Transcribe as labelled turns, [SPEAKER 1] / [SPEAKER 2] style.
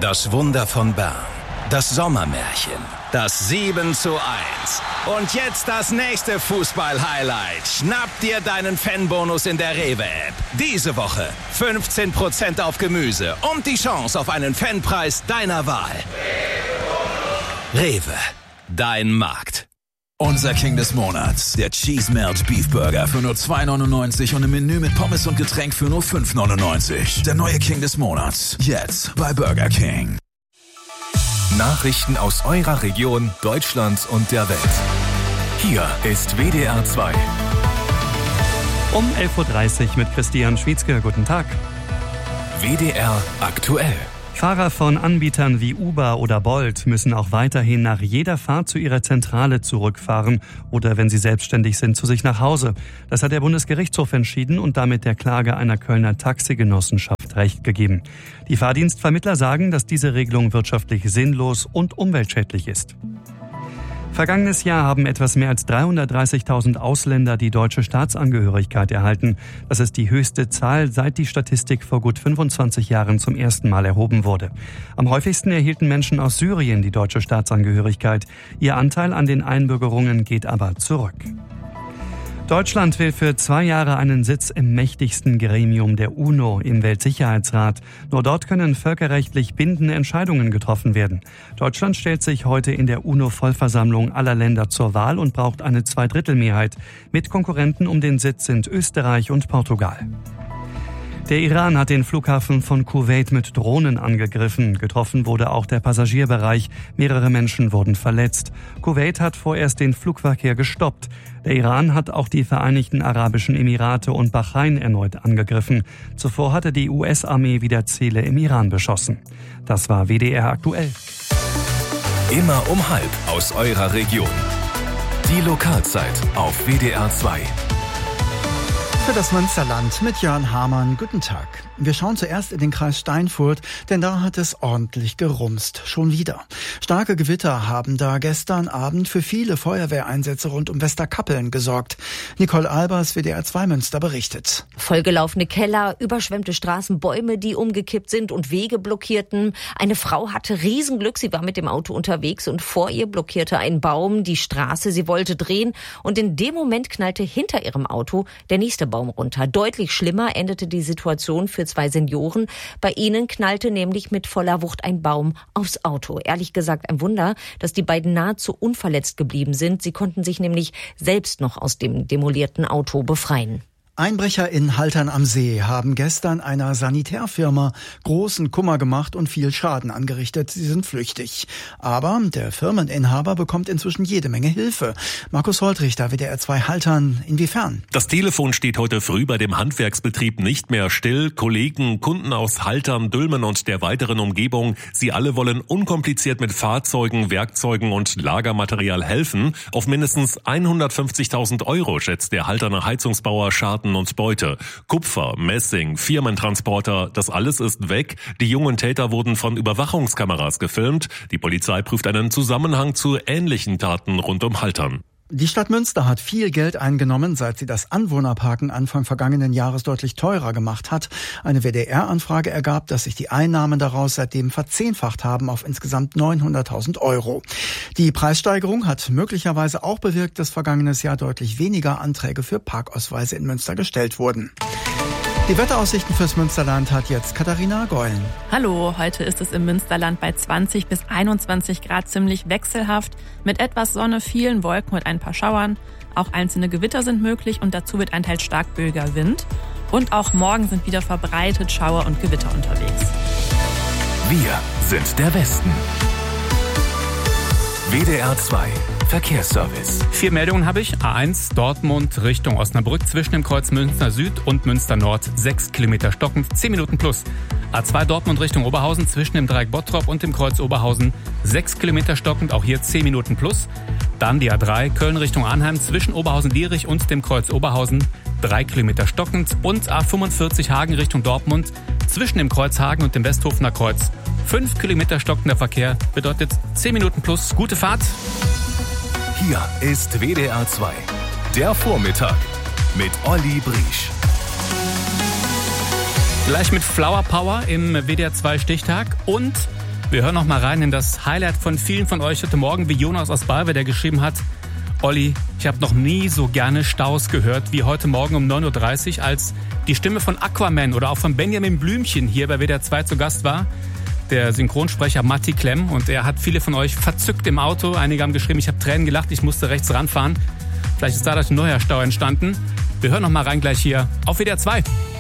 [SPEAKER 1] Das Wunder von Bern. Das Sommermärchen. Das 7:1. Und jetzt das nächste Fußball-Highlight. Schnapp dir deinen Fanbonus in der Rewe-App. Diese Woche 15% auf Gemüse und die Chance auf einen Fanpreis deiner Wahl. Rewe. Dein Markt.
[SPEAKER 2] Unser King des Monats, der Cheese Melt Beef Burger für nur 2,99 und im Menü mit Pommes und Getränk für nur 5,99. Der neue King des Monats, jetzt bei Burger King.
[SPEAKER 3] Nachrichten aus eurer Region, Deutschland und der Welt. Hier ist WDR 2.
[SPEAKER 4] Um 11.30 Uhr mit Christian Schwietzke. Guten Tag.
[SPEAKER 3] WDR aktuell.
[SPEAKER 4] Fahrer von Anbietern wie Uber oder Bolt müssen auch weiterhin nach jeder Fahrt zu ihrer Zentrale zurückfahren oder, wenn sie selbstständig sind, zu sich nach Hause. Das hat der Bundesgerichtshof entschieden und damit der Klage einer Kölner Taxigenossenschaft Recht gegeben. Die Fahrdienstvermittler sagen, dass diese Regelung wirtschaftlich sinnlos und umweltschädlich ist. Vergangenes Jahr haben etwas mehr als 330.000 Ausländer die deutsche Staatsangehörigkeit erhalten. Das ist die höchste Zahl, seit die Statistik vor gut 25 Jahren zum ersten Mal erhoben wurde. Am häufigsten erhielten Menschen aus Syrien die deutsche Staatsangehörigkeit. Ihr Anteil an den Einbürgerungen geht aber zurück. Deutschland will für 2 Jahre einen Sitz im mächtigsten Gremium der UNO, im Weltsicherheitsrat. Nur dort können völkerrechtlich bindende Entscheidungen getroffen werden. Deutschland stellt sich heute in der UNO-Vollversammlung aller Länder zur Wahl und braucht eine Zweidrittelmehrheit. Mit Konkurrenten um den Sitz sind Österreich und Portugal. Der Iran hat den Flughafen von Kuwait mit Drohnen angegriffen. Getroffen wurde auch der Passagierbereich. Mehrere Menschen wurden verletzt. Kuwait hat vorerst den Flugverkehr gestoppt. Der Iran hat auch die Vereinigten Arabischen Emirate und Bahrain erneut angegriffen. Zuvor hatte die US-Armee wieder Ziele im Iran beschossen. Das war WDR aktuell.
[SPEAKER 3] Immer um 12:30 aus eurer Region. Die Lokalzeit auf WDR 2.
[SPEAKER 5] Für das Münsterland mit Jörn Hamann. Guten Tag. Wir schauen zuerst in den Kreis Steinfurt, denn da hat es ordentlich gerumst. Schon wieder. Starke Gewitter haben da gestern Abend für viele Feuerwehreinsätze rund um Westerkappeln gesorgt. Nicole Albers, WDR 2 Münster, berichtet.
[SPEAKER 6] Vollgelaufene Keller, überschwemmte Straßen, Bäume, die umgekippt sind und Wege blockierten. Eine Frau hatte Riesenglück, sie war mit dem Auto unterwegs und vor ihr blockierte ein Baum die Straße. Sie wollte drehen und in dem Moment knallte hinter ihrem Auto der nächste Baum runter. Deutlich schlimmer endete die Situation für 2 Senioren. Bei ihnen knallte nämlich mit voller Wucht ein Baum aufs Auto. Ehrlich gesagt ein Wunder, dass die beiden nahezu unverletzt geblieben sind. Sie konnten sich nämlich selbst noch aus dem demolierten Auto befreien.
[SPEAKER 5] Einbrecher in Haltern am See haben gestern einer Sanitärfirma großen Kummer gemacht und viel Schaden angerichtet. Sie sind flüchtig. Aber der Firmeninhaber bekommt inzwischen jede Menge Hilfe. Markus Holtrichter, WDR 2 Haltern, inwiefern?
[SPEAKER 7] Das Telefon steht heute früh bei dem Handwerksbetrieb nicht mehr still. Kollegen, Kunden aus Haltern, Dülmen und der weiteren Umgebung, sie alle wollen unkompliziert mit Fahrzeugen, Werkzeugen und Lagermaterial helfen. Auf mindestens 150.000 Euro schätzt der Halterner Heizungsbauer Schaden und Beute. Kupfer, Messing, Firmentransporter, das alles ist weg. Die jungen Täter wurden von Überwachungskameras gefilmt. Die Polizei prüft einen Zusammenhang zu ähnlichen Taten rund um Haltern.
[SPEAKER 5] Die Stadt Münster hat viel Geld eingenommen, seit sie das Anwohnerparken Anfang vergangenen Jahres deutlich teurer gemacht hat. Eine WDR-Anfrage ergab, dass sich die Einnahmen daraus seitdem verzehnfacht haben auf insgesamt 900.000 Euro. Die Preissteigerung hat möglicherweise auch bewirkt, dass vergangenes Jahr deutlich weniger Anträge für Parkausweise in Münster gestellt wurden. Die Wetteraussichten fürs Münsterland hat jetzt Katharina Geulen.
[SPEAKER 8] Hallo, heute ist es im Münsterland bei 20 bis 21 Grad ziemlich wechselhaft, mit etwas Sonne, vielen Wolken und ein paar Schauern. Auch einzelne Gewitter sind möglich und dazu wird ein teils stark böiger Wind. Und auch morgen sind wieder verbreitet Schauer und Gewitter unterwegs.
[SPEAKER 3] Wir sind der Westen. WDR 2 Verkehrsservice.
[SPEAKER 9] 4 Meldungen habe ich. A1 Dortmund Richtung Osnabrück zwischen dem Kreuz Münster Süd und Münster Nord 6 Kilometer stockend, 10 Minuten plus. A2 Dortmund Richtung Oberhausen zwischen dem Dreieck Bottrop und dem Kreuz Oberhausen 6 Kilometer stockend, auch hier 10 Minuten plus. Dann die A3 Köln Richtung Arnheim zwischen Oberhausen-Lierich und dem Kreuz Oberhausen 3 Kilometer stockend und A45 Hagen Richtung Dortmund zwischen dem Kreuz Hagen und dem Westhofener Kreuz 5 Kilometer stockender Verkehr bedeutet 10 Minuten plus. Gute Fahrt.
[SPEAKER 3] Hier ist WDR 2, der Vormittag mit Olli Briesch.
[SPEAKER 9] Gleich mit Flower Power im WDR 2 Stichtag und Wir hören noch mal rein in das Highlight von vielen von euch heute Morgen, wie Jonas aus Balve, der geschrieben hat: Olli, ich habe noch nie so gerne Staus gehört wie heute Morgen um 9.30 Uhr, als die Stimme von Aquaman oder auch von Benjamin Blümchen hier bei WDR 2 zu Gast war. Der Synchronsprecher Matti Klemm, und er hat viele von euch verzückt im Auto. Einige haben geschrieben, ich habe Tränen gelacht, ich musste rechts ranfahren. Vielleicht ist dadurch ein neuer Stau entstanden. Wir hören noch mal rein gleich hier auf WDR 2.